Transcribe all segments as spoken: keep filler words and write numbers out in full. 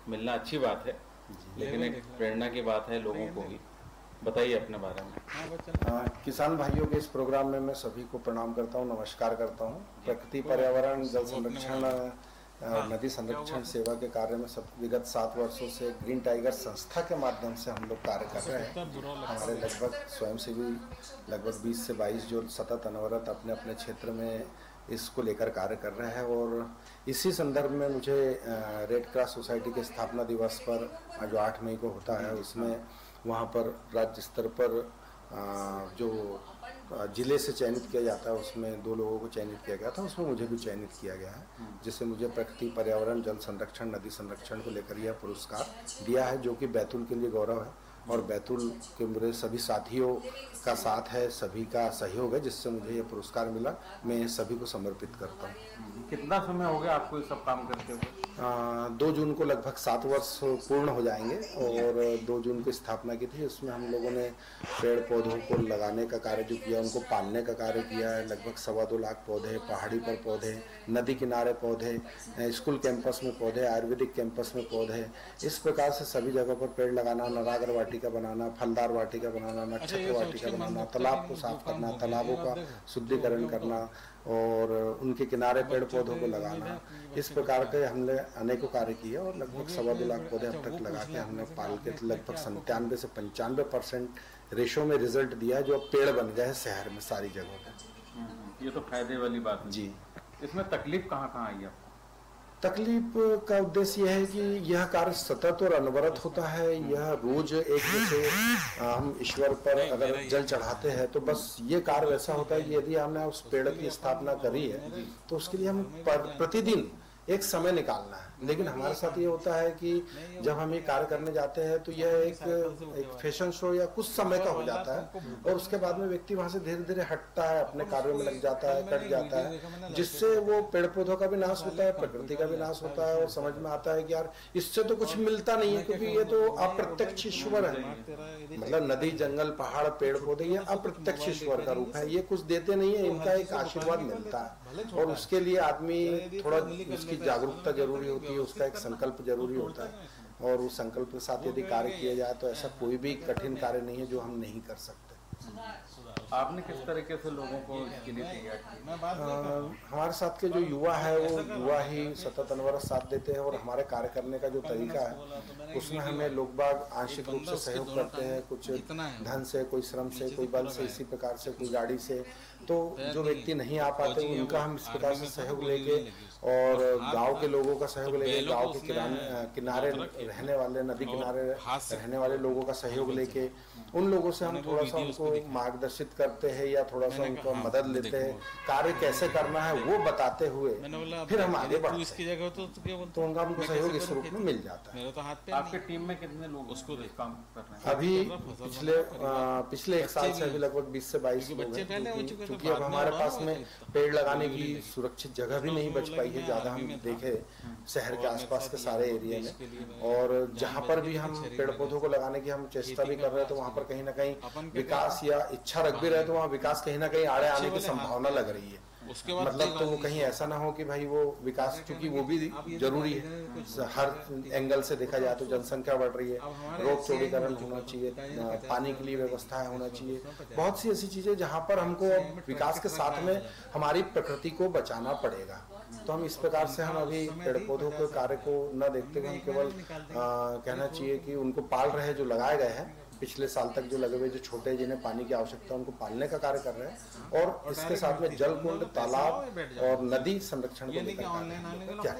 मिलना अच्छी बात है, लेकिन एक प्रेरणा की बात है लोगों को भी। बताइए अपने बारे में। आ, किसान भाइयों के इस प्रोग्राम में मैं सभी को प्रणाम करता हूं, नमस्कार करता हूं। प्रकृति पर्यावरण जल संरक्षण और नदी संरक्षण सेवा के कार्य में सब विगत सात वर्षों से ग्रीन टाइगर संस्था के माध्यम से हम लोग कार्य कर रहे हैं। हमारे लगभग स्वयंसेवी लगभग बीस से बाईस जो सतत अनवरत अपने अपने क्षेत्र में इसको लेकर कार्य कर रहे हैं। और इसी संदर्भ में मुझे रेड क्रॉस सोसाइटी के स्थापना दिवस पर जो आठ मई को होता है, उसमें वहाँ पर राज्य स्तर पर जो जिले से चयनित किया जाता है, उसमें दो लोगों को चयनित किया गया था, उसमें मुझे भी चयनित किया गया है, जिससे मुझे प्रकृति पर्यावरण जल संरक्षण नदी संरक्षण को लेकर यह पुरस्कार दिया है, जो कि बैतूल के लिए गौरव है। और बैतूल के मेरे सभी साथियों का साथ है, सभी का सहयोग है, जिससे मुझे यह पुरस्कार मिला। मैं सभी को समर्पित करता हूँ। कितना समय हो गया आपको ये सब काम करते हुए? दो जून को लगभग सात वर्ष पूर्ण हो जाएंगे। और दो जून की स्थापना की थी, उसमें हम लोगों ने पेड़ पौधों को लगाने का कार्य जो किया, उनको पालने का कार्य किया है। लगभग सवा दो लाख पौधे, पहाड़ी पर पौधे, नदी किनारे पौधे, स्कूल कैंपस में पौधे, आयुर्वेदिक कैंपस में पौधे, इस प्रकार से सभी जगह पर पेड़ लगाना, नरागर वाटिका बनाना, फलदार वाटिका बनाना, नक्षत्र वाटिका बनाना, तालाब को साफ करना, तालाबों का शुद्धिकरण करना और उनके किनारे पेड़ पौधों को लगाना, इस प्रकार के हमने अनेकों कार्य किए। और लगभग सवा दो लाख पौधे अब तक लगा के हमने पाल के लगभग संतानवे से पंचानवे परसेंट रेशो में रिजल्ट दिया है, जो अब पेड़ बन गए हैं शहर में सारी जगहों पर। ये तो फायदे वाली बात है जी। इसमें तकलीफ कहाँ कहाँ आई आपको? तकलीफ का उद्देश्य यह है कि यह कार्य सतत और अनवरत होता है। यह रोज एक जैसे हम ईश्वर पर अगर जल चढ़ाते हैं तो बस ये कार्य वैसा होता है कि यदि हमने उस पेड़ की स्थापना करी है तो उसके लिए हम प्रतिदिन एक समय निकालना है। लेकिन हमारे साथ ये होता है कि जब हम ये कार्य करने जाते हैं तो यह एक एक फैशन शो या कुछ समय का हो जाता है, और उसके बाद में व्यक्ति वहां से धीरे धीरे हटता है, अपने कार्यों में लग जाता है, कट जाता है, जिससे वो पेड़ पौधों का भी नाश होता है, प्रकृति का भी नाश होता है। और समझ में आता है कि यार इससे तो कुछ मिलता नहीं है, क्योंकि ये तो अप्रत्यक्ष ईश्वर है। मतलब नदी, जंगल, पहाड़, पेड़ पौधे, ये अप्रत्यक्ष ईश्वर का रूप है। ये कुछ देते नहीं है, इनका एक आशीर्वाद मिलता है। और उसके लिए आदमी थोड़ा उसकी जागरूकता जरूरी होती है, उसका एक संकल्प जरूरी होता है। और उस संकल्प के साथ यदि कार्य किया जाए तो ऐसा कोई भी कठिन कार्य नहीं है जो हम नहीं कर सकते। आपने किस तरीके से लोगों को इसके लिए तैयार किया? हमारे साथ के जो युवा है वो युवा ही सतत अनवरत साथ देते हैं। और हमारे कार्य करने का जो तरीका है उसमें हमें लोग बाग आंशिक रूप से सहयोग करते हैं, कुछ धन से, कोई श्रम से, कोई बल से, इसी प्रकार से, कोई गाड़ी से। तो जो व्यक्ति नहीं आ पाते उनका हम इस प्रकार से सहयोग लेके और गांव के लोगों का सहयोग लेके, गांव के किनारे रहने वाले, नदी किनारे रहने वाले लोगों का सहयोग लेके उन लोगों से हम थोड़ा सा उनको मार्गदर्शित करते हैं या थोड़ा सा उनको मदद लेते हैं। कार्य कैसे करना है वो बताते हुए फिर हम आगे बढ़ते हैं, तो उनका हमको सहयोग इस रूप में मिल जाता है। आपके टीम में कितने लोग उसको काम कर रहे हैं? अभी पिछले पिछले एक साल से अभी लगभग बीस से बाईस लोग हैं, क्योंकि अब हमारे पास में पेड़ लगाने की सुरक्षित जगह भी नहीं बच पाई है ज्यादा। हम देखे शहर के आसपास के सारे एरिया में, और जहाँ पर भी हम पेड़ पौधों को लगाने की हम चेष्टा भी कर रहे हैं तो वहाँ पर कहीं ना कहीं विकास या इच्छा रख भी रहे तो वहाँ विकास कहीं ना कहीं आड़े आने की संभावना लग रही है। मतलब तो वो कहीं ऐसा ना हो कि भाई वो विकास, क्योंकि वो भी जरूरी है, हर एंगल से देखा जाए तो जनसंख्या बढ़ रही है, रोड चौड़ीकरण होना चाहिए, पानी के लिए व्यवस्था होना चाहिए, बहुत सी ऐसी चीजें जहाँ पर हमको विकास के साथ में हमारी प्रकृति को बचाना पड़ेगा। तो हम इस प्रकार से हम अभी पेड़ पौधों के कार्य को न देखते हुए हम केवल कहना चाहिए कि उनको पाल रहे, जो लगाए गए हैं पिछले साल तक जो लगे हुए, जो छोटे जिन्हें पानी की आवश्यकता उनको पालने का कार्य कर रहे हैं। और इसके साथ में जल कुंड, तालाब और नदी संरक्षण को लेकर क्या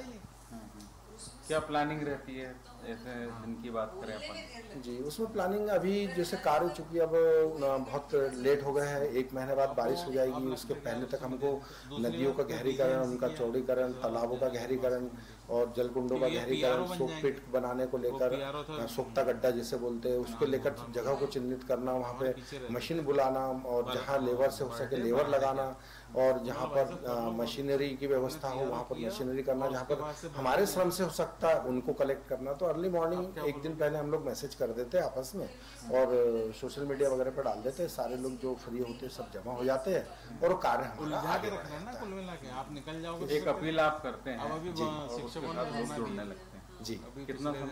क्या प्लानिंग रहती है ऐसे दिन की बात करें अपन? जी, उसमें प्लानिंग अभी जैसे कार्य चूंकि अब बहुत लेट हो गए हैं, एक महीने बाद बारिश हो जाएगी, उसके पहले तक हमको नदियों का गहरीकरण, उनका चौड़ीकरण, तालाबों का गहरीकरण और जलकुंडों का गहरीकरण, सोक पिट बनाने को लेकर, सोखता गड्ढा जिसे बोलते हैं, उसको लेकर जगह को चिन्हित करना, वहाँ पे मशीन बुलाना और जहाँ लेबर से हो सके लेबर लगाना, और जहाँ पर मशीनरी की व्यवस्था हो वहाँ पर मशीनरी करना, जहाँ पर हमारे श्रम से हो सकता है उनको कलेक्ट करना। तो अर्ली मॉर्निंग एक दिन पहले हम लोग मैसेज कर देते हैं आपस में और सोशल मीडिया वगैरह पर डाल देते हैं, सारे लोग जो फ्री होते हैं सब जमा हो जाते हैं और कार्य हमारा आगे बढ़ता है। एक अपील आप करते हैं, जुड़ने लगते हैं जी, कितना